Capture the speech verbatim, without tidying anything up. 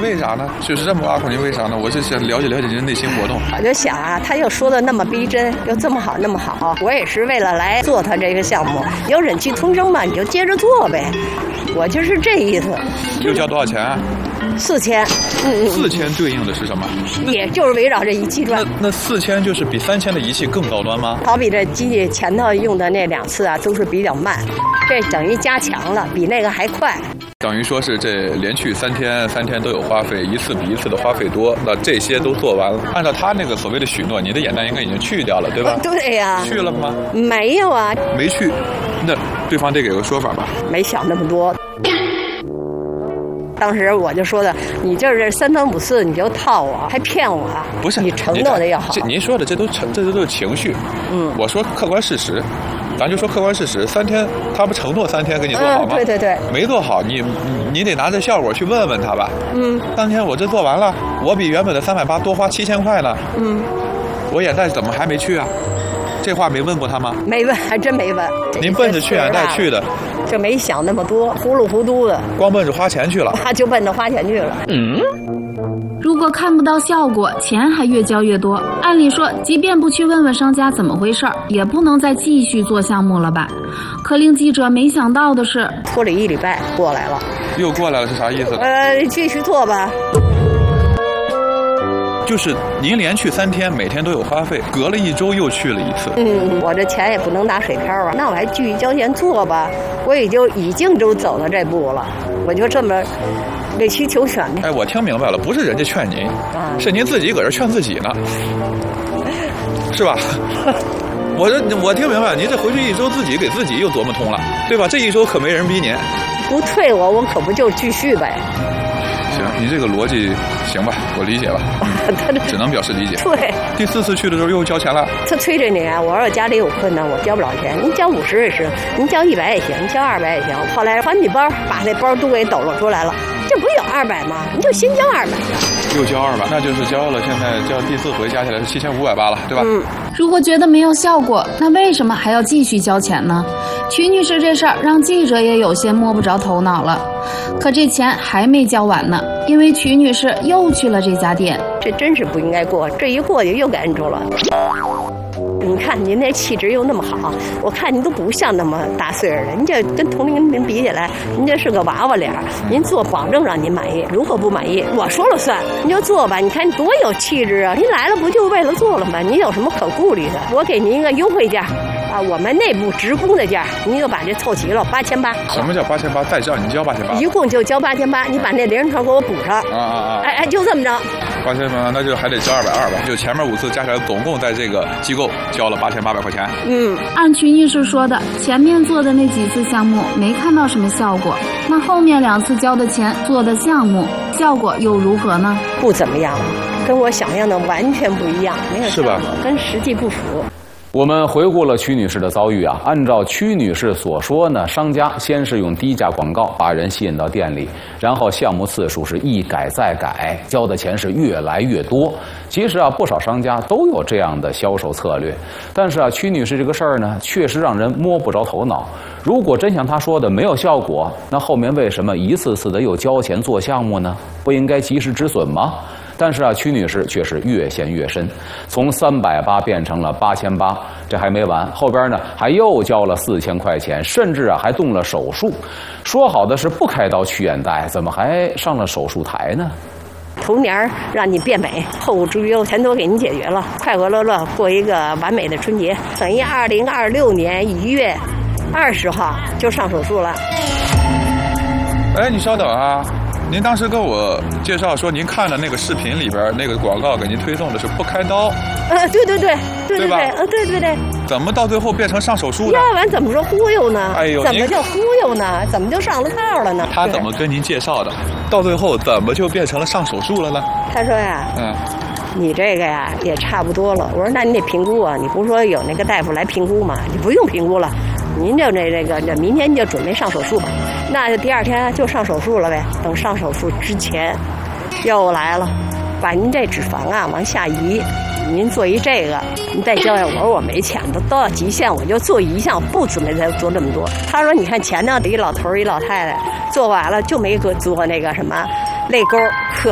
为啥呢？就是这么挖苦您为啥呢？我是想了解了解您的内心活动。 我就想啊，他又说的那么逼真，又这么好那么好，我也是为了来做他这个项目，有忍气吞声嘛，你就接着做呗。我就是这意思。 又交多少钱啊？ 四千。 嗯，四千对应的是什么？ 也就是围绕这仪器转。 那那四千就是比三千的仪器更高端吗？ 好比这机器前头用的那两次啊，都是比较慢，这等于加强了，比那个还快。 等于说是这连续三天，三天都有花费，一次比一次的花费多。那这些都做完了，按照他那个所谓的许诺，你的眼袋应该已经去掉了，对吧？ 对呀、啊。 去了吗？ 没有啊。 没去，那对方得给个说法吧？ 没想那么多。当时我就说的，你这是三番五次你就套我，还骗我， 不是？ 你承诺的要好。 这您说的这都成，这都是情绪。嗯，我说客观事实，咱就说客观事实。三天他不承诺三天给你做好吗？ 嗯、对对对， 没做好，你你得拿着效果去问问他吧。 嗯， 当天我这做完了，我比原本的三百八多花七千块呢。 嗯， 我眼袋怎么还没去啊？这话没问过他吗？ 没问，还真没问。 您奔着去眼袋去的， 就没想那么多，糊里糊涂的， 光奔着花钱去了。 他就奔着花钱去了。 嗯，如果看不到效果，钱还越交越多，按理说，即便不去问问商家怎么回事，也不能再继续做项目了吧？可令记者没想到的是， 拖了一礼拜过来了。 又过来了是啥意思？ 呃，继续做吧。 就是您连续三天，每天都有花费，隔了一周又去了一次。 嗯，我这钱也不能打水漂啊，那我还继续交钱做吧。我也就已经都走到这步了，我就这么委曲求全的。 哎，我听明白了，不是人家劝您， 啊、 是您自己搁这劝自己呢，是吧？我这我听明白，您这回去一周自己给自己又琢磨通了，对吧？这一周可没人逼您， 不退我，我可不就继续呗。 行，你这个逻辑行吧，我理解了，只能表示理解。 对， 第四次去的时候又交钱了。 他催着你啊，我说我家里有困难，我交不了钱，您交五十也行，您交一百也行，您交二百也行。后来还你包，把那包都给抖了出来了，这不有二百吗？你就先交二百。 又交二百，那就是交了，现在交第四回加起来是七千五百八了，对吧？ 嗯。 如果觉得没有效果，那为什么还要继续交钱呢？曲女士这事儿让记者也有些摸不着头脑了。可这钱还没交完呢，因为曲女士又去了这家店。 这真是不应该过，这一过去又给摁住了。你看您那气质又那么好，我看您都不像那么大岁数的，您这跟同龄人比起来，您这是个娃娃脸。您做保证让您满意，如果不满意，我说了算，您就做吧。你看你多有气质啊！您来了不就为了做了吗？您有什么可顾虑的？我给您一个优惠价。啊，我们内部职工的价，您就把这凑齐了，八千八。 什么叫八千八？再叫你交八千八？ 一共就交八千八，你把那零头给我补上。 啊啊啊！ 哎哎，就这么着。 八千八，那就还得交二百二吧？就前面五次加起来，总共在这个机构交了八千八百块钱。 嗯， 按曲女士说的，前面做的那几次项目没看到什么效果，那后面两次交的钱做的项目效果又如何呢？ 不怎么样，跟我想象的完全不一样，没有效果，跟实际不符。 我们回顾了曲女士的遭遇啊，按照曲女士所说呢，商家先是用低价广告把人吸引到店里，然后项目次数是一改再改，交的钱是越来越多。其实啊，不少商家都有这样的销售策略，但是啊，曲女士这个事儿呢，确实让人摸不着头脑。如果真像她说的没有效果，那后面为什么一次次的又交钱做项目呢？不应该及时止损吗？但是啊，曲女士却是越陷越深，从三百八变成了八千八，这还没完，后边呢还又交了四千块钱，甚至啊还动了手术。说好的是不开刀取眼袋，怎么还上了手术台呢？ 头年让你变美，后顾之忧全都给你解决了，快快乐乐过一个完美的春节。等于二零二六年一月二十号就上手术了。 哎，你稍等啊。您当时跟我介绍说，您看了那个视频里边那个广告，给您推送的是不开刀。 呃，对对对，对对对，呃，对对对。 怎么到最后变成上手术了？ 要不然怎么说忽悠呢？ 哎呦， 怎么叫忽悠呢？怎么就上了套了呢？ 他怎么跟您介绍的？到最后怎么就变成了上手术了呢？ 他说呀，嗯，你这个呀也差不多了。我说那你得评估啊，你不是说有那个大夫来评估吗？你不用评估了。您就这这个，这明天就准备上手术吧。那就第二天就上手术了呗。等上手术之前，又来了，把您这脂肪啊往下移。您做一这个，您再交呀。我说我没钱，都到极限，我就做一项，不准备再做这么多。他说你看前头的一老头一老太太做完了就没做那个什么肋沟。